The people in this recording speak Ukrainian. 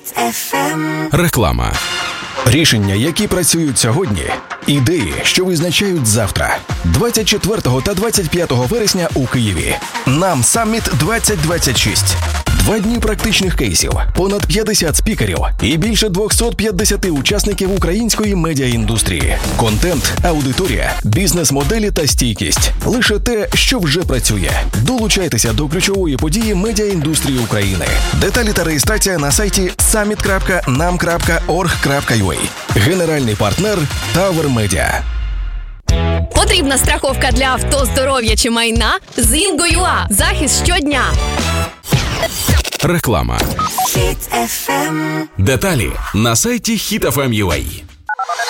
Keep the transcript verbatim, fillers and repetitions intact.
Хіт еф ем. Реклама. Рішення, які працюють сьогодні. Ідеї, що визначають завтра. двадцять четвертого та двадцять п'ятого вересня у Києві. Нам Самміт двадцять двадцять шість. Два дні практичних кейсів, понад п'ятдесят спікерів і більше двісті п'ятдесят учасників української медіаіндустрії. Контент, аудиторія, бізнес-моделі та стійкість. Лише те, що вже працює. Долучайтеся до ключової події медіаіндустрії України. Деталі та реєстрація на сайті саміт крапка нам крапка орг крапка ю а. Генеральний партнер Tower Media. Потрібна страховка для авто, здоров'я чи майна? З Інго.ua. Захист щодня. Реклама. Хіт еф ем. Деталі на сайті хіт еф ем крапка ю а.